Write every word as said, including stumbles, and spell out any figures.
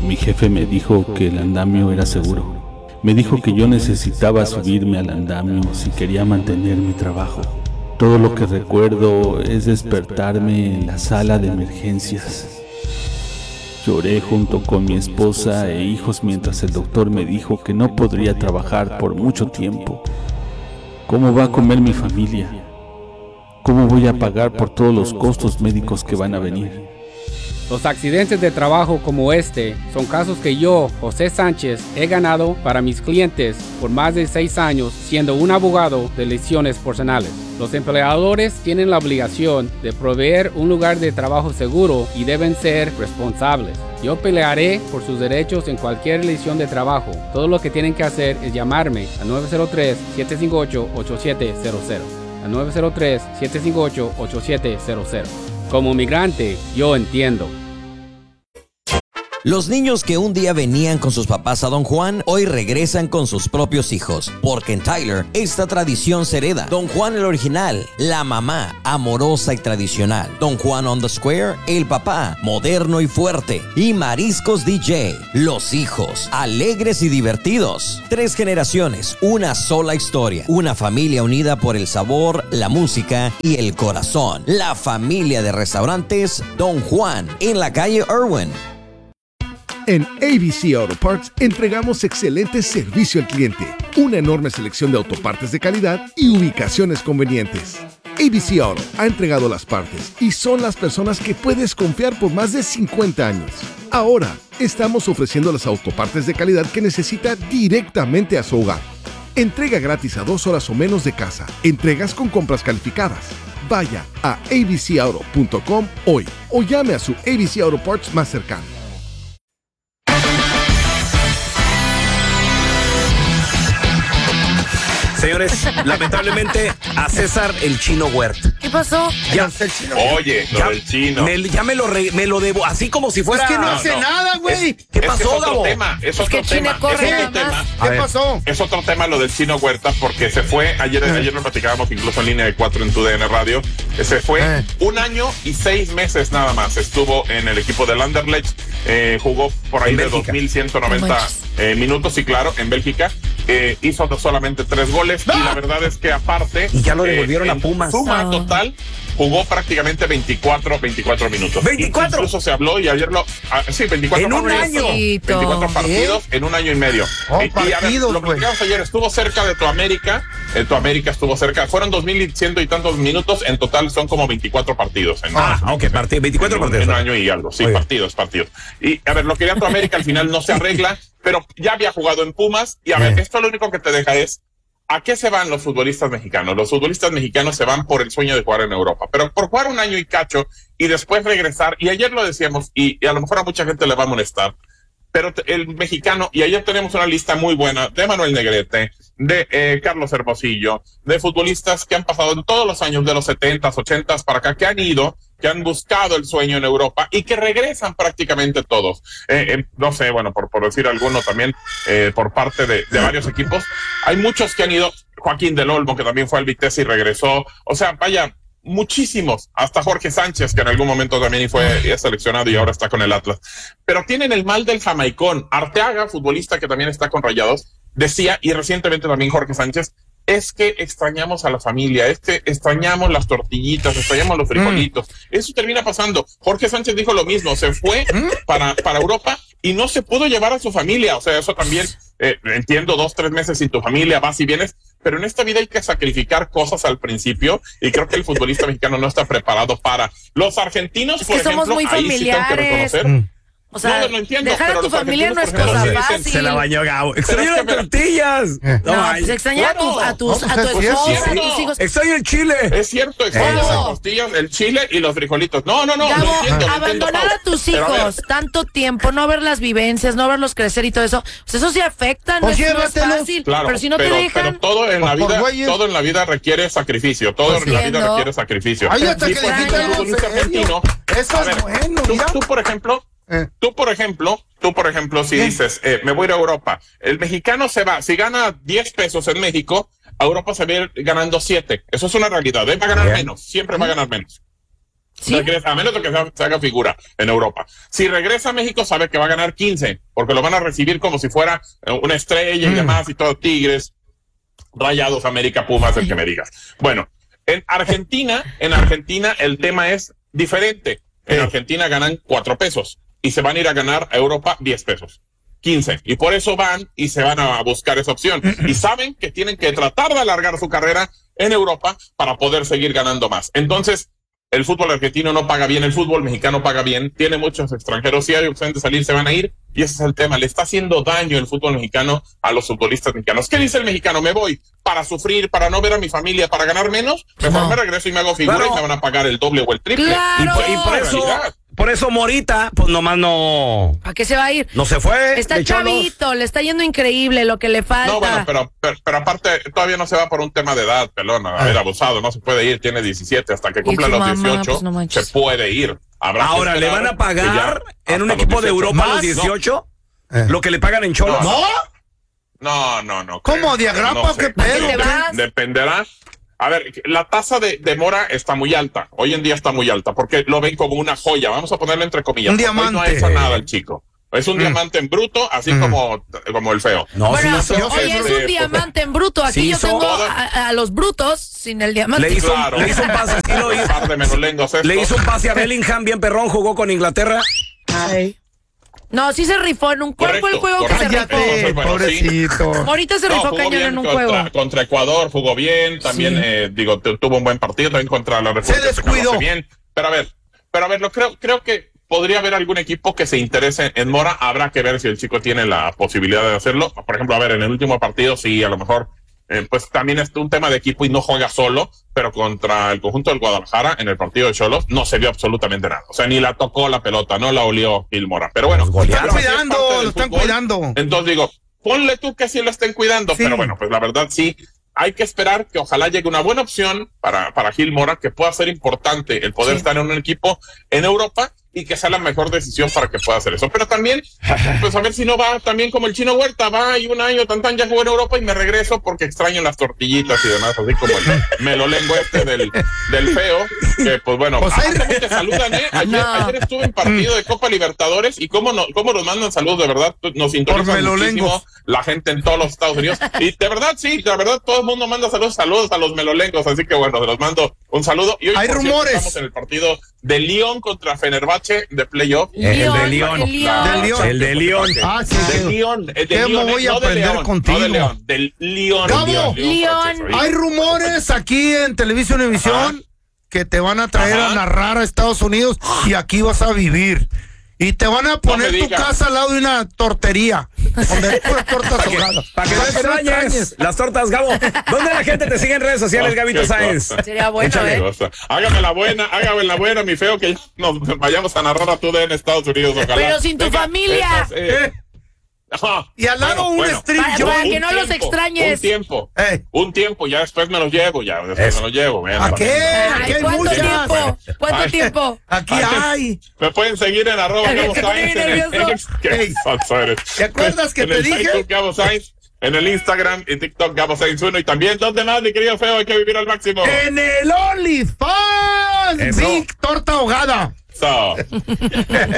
Mi jefe me dijo que el andamio era seguro. Me dijo que yo necesitaba subirme al andamio si quería mantener mi trabajo. Todo lo que recuerdo es despertarme en la sala de emergencias. Lloré junto con mi esposa e hijos mientras el doctor me dijo que no podría trabajar por mucho tiempo. ¿Cómo va a comer mi familia? ¿Cómo voy a pagar por todos los costos médicos que van a venir? Los accidentes de trabajo como este son casos que yo, José Sánchez, he ganado para mis clientes por más de seis años siendo un abogado de lesiones personales. Los empleadores tienen la obligación de proveer un lugar de trabajo seguro y deben ser responsables. Yo pelearé por sus derechos en cualquier lesión de trabajo. Todo lo que tienen que hacer es llamarme a nueve cero tres, siete cinco ocho, ocho siete cero cero. A nueve cero tres, siete cinco ocho, ocho siete cero cero. Como migrante, yo entiendo. Los niños que un día venían con sus papás a Don Juan, hoy regresan con sus propios hijos. Porque en Tyler, esta tradición se hereda. Don Juan el original, la mamá, amorosa y tradicional. Don Juan on the Square, el papá, moderno y fuerte. Y Mariscos D J, los hijos, alegres y divertidos. Tres generaciones, una sola historia. Una familia unida por el sabor, la música y el corazón. La familia de restaurantes Don Juan, en la calle Irwin. En A B C Auto Parts entregamos excelente servicio al cliente, una enorme selección de autopartes de calidad y ubicaciones convenientes. A B C Auto ha entregado las partes y son las personas que puedes confiar por más de cincuenta años. Ahora, estamos ofreciendo las autopartes de calidad que necesita directamente a su hogar. Entrega gratis a dos horas o menos de casa. Entregas con compras calificadas. Vaya a a b c auto punto com hoy o llame a su A B C Auto Parts más cercano. Señores, lamentablemente a César el Chino Huerta. ¿Qué pasó? Ya, el chino. Oye, lo ya, del chino. Me, ya me lo, re, me lo debo, así como si fuera... Es que no, No, hace no. nada, güey. Es- ¿Qué Es pasó, que es otro Gabo? tema, es Es otro que China tema, corre es nada otro tema. más. A ¿Qué ver. pasó? Es otro tema lo del Chino Huerta porque se fue, ayer, Eh. ayer lo platicábamos incluso en línea de cuatro en tu D N Radio, se fue Eh. un año y seis meses nada más, estuvo en el equipo del Anderlecht, eh, jugó por ahí En de Bélgica. dos mil ciento noventa No manches. eh, minutos y claro, en Bélgica, eh, hizo solamente tres goles y la verdad es que aparte... Y ya lo devolvieron eh, a en Pumas. Suma Ah. total, jugó prácticamente veinticuatro, veinticuatro minutos. ¿veinticuatro? Incluso se habló y ayer lo... ah, sí, veinticuatro En un partidos. año. veinticuatro partidos en un año y medio. Oh, y, y a ver, partidos, lo que güey. platicamos ayer, estuvo cerca de tu América, el tu América estuvo cerca, fueron dos mil ciento y tantos minutos, en total son como veinticuatro partidos. En, Ah, ok, partí, veinticuatro en un, partidos. en un año y algo, sí, Muy bien. partidos, partidos. Y a ver, lo que quería tu América al final no se arregla, pero ya había jugado en Pumas y a ver, Eh. esto lo único que te deja es, ¿a qué se van los futbolistas mexicanos? Los futbolistas mexicanos se van por el sueño de jugar en Europa, pero por jugar un año y cacho y después regresar, y ayer lo decíamos, y, y a lo mejor a mucha gente le va a molestar, pero te- el mexicano, y ayer tenemos una lista muy buena de Manuel Negrete, de eh, Carlos Hermosillo, de futbolistas que han pasado en todos los años de los setentas, ochentas para acá, que han ido, que han buscado el sueño en Europa y que regresan prácticamente todos. Eh, eh, no sé, bueno, por, por decir alguno también, eh, por parte de, de varios equipos. Hay muchos que han ido, Joaquín del Olmo, que también fue al Vitesse y regresó. O sea, vaya, muchísimos, hasta Jorge Sánchez, que en algún momento también fue seleccionado y ahora está con el Atlas. Pero tienen el mal del jamaicón. Arteaga, futbolista que también está con Rayados, decía, y recientemente también Jorge Sánchez, es que extrañamos a la familia, es que extrañamos las tortillitas, extrañamos los frijolitos. Eso termina pasando. Jorge Sánchez dijo lo mismo, se fue para, para Europa y no se pudo llevar a su familia. O sea, eso también, eh, entiendo, dos, tres meses sin tu familia, vas y vienes, pero en esta vida hay que sacrificar cosas al principio y creo que el futbolista mexicano no está preparado para. Los argentinos, Es por que somos ejemplo, muy ahí sí tengo que familiares. reconocer. O sea, No, no entiendo, dejar pero a tu los familia no es argentinos, por cosa ejemplo, fácil. Se la bañó Gabo. Extraño es que las mira- tortillas. No, ay. pues extrañar a, tu, a, tus, No, a pues tu es esposa, a cierto. tus hijos. Extraño el chile. Es cierto, extraño Gabo. las tortillas, el chile y los frijolitos. No, no, no, Gabo, lo entiendo, lo entiendo, abandonar Pau. a tus Pero a ver, hijos tanto tiempo, no ver las vivencias, no verlos crecer y todo eso, pues eso sí afecta, no, Pues es, no es llévatelos. fácil. Claro, pero si no pero, te dejan, pero todo en la Por vida, güeyes. todo en la vida requiere sacrificio, todo Pues en la vida entiendo. requiere sacrificio. Ay, hasta Y que por le ejemplo, quitan el los futbolista argentino, Eso a es ver, bueno, tú, mira. tú, por ejemplo, Eh. tú por ejemplo, tú por ejemplo, si ¿Qué? dices, eh, me voy a ir a Europa, el mexicano se va, si gana diez pesos en México, a Europa se va a ir ganando siete. Eso es una realidad, ¿eh? Va a ganar Bien. menos, siempre va a ganar menos. ¿Sí? Regresa, a menos de que se, se haga figura en Europa. Si regresa a México, sabe que va a ganar quince, porque lo van a recibir como si fuera una estrella y Mm. demás, y todo, Tigres, Rayados, América, Pumas, el que me digas. Bueno, en Argentina, en Argentina el tema es diferente. En Sí. Argentina ganan cuatro pesos y se van a ir a ganar a Europa diez pesos. quince. Y por eso van y se van a buscar esa opción. Y saben que tienen que tratar de alargar su carrera en Europa para poder seguir ganando más. Entonces, el fútbol argentino no paga bien, el fútbol mexicano paga bien, tiene muchos extranjeros, si hay opción de salir, se van a ir, y ese es el tema. Le está haciendo daño el fútbol mexicano a los futbolistas mexicanos. ¿Qué dice el mexicano? Me voy para sufrir, para no ver a mi familia, para ganar menos, mejor No. me regreso y me hago figura Claro. y me van a pagar el doble o el triple. Claro. Y, por, y por Esa es la eso, realidad. por eso Morita, pues nomás no, ¿A qué se va a ir? no se fue. Está de Cholos. chavito, le está yendo increíble lo que le falta. No, bueno, pero, pero, pero aparte, todavía no se va por un tema de edad, pelón, a haber abusado, no se puede ir, tiene diecisiete, hasta que cumpla su los mamá, dieciocho, pues no manches. se puede ir. Habrá que Ahora, ¿le esperar van a pagar que ya en un hasta equipo los de dieciocho. Europa a los ¿Más? dieciocho? Eh. Lo que le pagan en Cholos. ¿No? No, no, no. ¿Cómo, creo. diagrama No o qué sé. pedo? ¿Te vas? Dependerá. A ver, la tasa de, de mora está muy alta. Hoy en día está muy alta porque lo ven como una joya. Vamos a ponerle entre comillas. Un porque hoy no ha diamante. hecho nada el chico. Es un Mm. diamante en bruto, así Mm. como, como el feo. No, Bueno, sí, yo hoy sé, es sí, un pues, diamante en bruto. Aquí sí yo hizo- tengo Todo- a, a los brutos sin el diamante. le hizo, Claro. le hizo un pase, sí, lo Un hizo. par de menolengos estos. Le hizo un pase a Bellingham bien perrón, jugó con Inglaterra. Ay. No, sí se rifó en un ¿Cuál fue el Correcto, juego que se correcto. rifó? Cállate, Bueno, pobrecito. Morita se No, rifó jugó cañón bien en un contra, juego. contra Ecuador, jugó bien, también, Sí. eh, digo, tu- tuvo un buen partido, también contra la República. Se descuidó. Checa, bien. Pero a ver, pero a ver, lo creo, creo que podría haber algún equipo que se interese en Mora, habrá que ver si el chico tiene la posibilidad de hacerlo. Por ejemplo, a ver, en el último partido, sí, a lo mejor, eh, pues también es un tema de equipo y no juega solo, pero contra el conjunto del Guadalajara, en el partido de Cholos, no se vio absolutamente nada. O sea, ni la tocó la pelota, no la olió Gil Mora. Pero bueno, Lo están claro, así es cuidando, parte del lo están fútbol. cuidando. Entonces digo, ponle tú que sí lo estén cuidando, Sí. pero bueno, pues la verdad sí, hay que esperar que ojalá llegue una buena opción para, para Gil Mora, que pueda ser importante el poder Sí. estar en un equipo en Europa y que sea la mejor decisión para que pueda hacer eso. Pero también, pues a ver si no va también como el Chino Huerta, va y un año tan tan ya jugó en Europa y me regreso porque extraño las tortillitas y demás, así como el melolengo este del, del feo, que pues bueno, Pues ah, ahí- ¿cómo te saludan, eh? Ayer, No. ayer estuve en partido de Copa Libertadores y cómo, no, cómo nos mandan saludos, de verdad, nos sintonizan melolengos. muchísimo la gente en todos los Estados Unidos. Y de verdad, sí, de verdad, todo el mundo manda saludos, saludos a los melolengos. Así que bueno, se los mando un saludo. Y hoy, Hay por cierto, rumores. estamos en el partido de Lyon contra Fenerbahce de playoff. El de Lyon. el Lyon. Del Lyon. El de Lyon. Ah, sí, De sí. Lyon, eh, de ¿Qué Lyon, me voy eh, a no de aprender León, contigo? No de León, del Lyon. Gabo. Lyon, Lyon. francés, Hay rumores aquí en Televisión Univisión que te van a traer Ajá. a narrar a Estados Unidos y aquí vas a vivir. Y te van a poner me tu digas. casa al lado de una tortería. Donde hay puras tortas Para que, ahogadas. pa' que no Para que no extrañes extrañes. las tortas, Gabo. ¿Dónde la gente te sigue en redes sociales, Oh, Gabito qué Sáenz? cosa. Sería bueno, Échale. ¿eh? Cosa. Hágame la buena, hágame la buena, mi feo, que ya nos vayamos a narrar a tu D en Estados Unidos, ojalá. Pero sin tu familia. estas, eh, ajá. Y al lado un strip Para- joint. para que un no los tiempo, extrañes. Un tiempo, Ey. un tiempo, ya después me los llevo, ya después Eso. me los llevo. ven, ¿A para- qué? Aquí Ay, hay ¿cuánto muchas. tiempo? ¿Cuánto Ay. tiempo? Aquí Ay. hay. Me pueden seguir en arroba Gabo Se pone Sainz bien en el nervioso. X. ¿Qué Ey. sonso eres? ¿Te acuerdas que en te el dije? Facebook Gabo Sainz, en el Instagram y TikTok Gabo Sainz uno y también, ¿dónde más, mi querido feo? Hay que vivir al máximo. En el OnlyFans. Eso. Big torta ahogada. So.